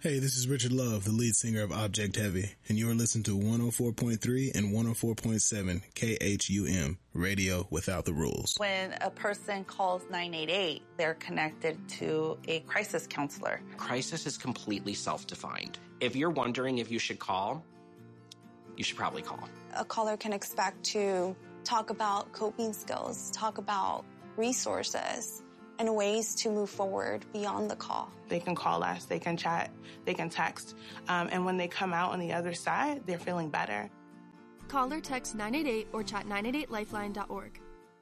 Hey, this is Richard Love, the lead singer of Object Heavy, and you are listening to 104.3 and 104.7 KHUM, radio without the rules. When a person calls 988, they're connected to a crisis counselor. Crisis is completely self-defined. If you're wondering if you should call, you should probably call. A caller can expect to talk about coping skills, talk about resources, and ways to move forward beyond the call. They can call us, they can chat, they can text, and when they come out on the other side, they're feeling better. Call or text 988 or chat 988lifeline.org.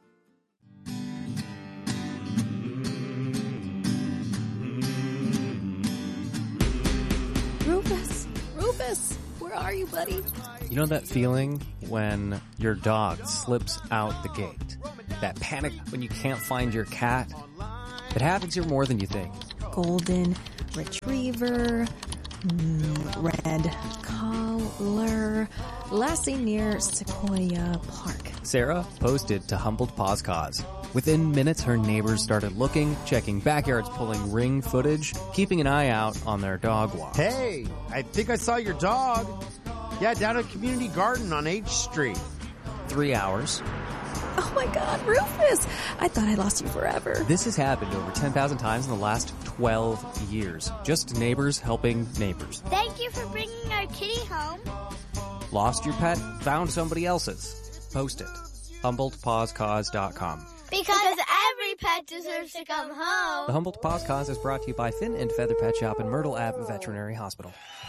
Rufus, where are you, buddy? You know that feeling when your dog slips out the gate? That panic when you can't find your cat? It happens here more than you think. Golden retriever, red collar, Lassie near Sequoia Park. Sarah posted to Humboldt Paws Cause. Within minutes, her neighbors started looking, checking backyards, pulling Ring footage, keeping an eye out on their dog walk. Hey, I think I saw your dog. Yeah, down at Community Garden on H Street. 3 hours. Oh my God, Rufus! I thought I lost you forever. This has happened over 10,000 times in the last 12 years. Just neighbors helping neighbors. Thank you for bringing our kitty home. Lost your pet? Found somebody else's. Post it. HumboldtPawsCause.com. Because every pet deserves to come home. The Humboldt Paws Cause is brought to you by Fin and Feather Pet Shop and Myrtle Ave Veterinary Hospital.